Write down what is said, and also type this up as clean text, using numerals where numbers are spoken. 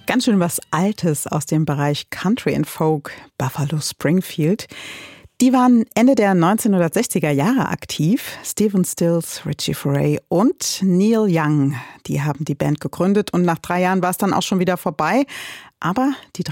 Ganz schön was Altes aus dem Bereich Country and Folk, Buffalo Springfield. Die waren Ende der 1960er Jahre aktiv. Stephen Stills, Richie Furay und Neil Young, die haben die Band gegründet und nach 3 Jahren war es dann auch schon wieder vorbei. Aber die